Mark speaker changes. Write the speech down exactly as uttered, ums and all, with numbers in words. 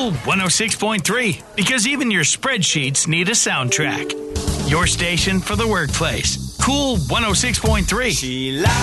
Speaker 1: Cool one oh six point three, because even your spreadsheets need a soundtrack. Your station for the workplace. Cool one oh six point three.
Speaker 2: She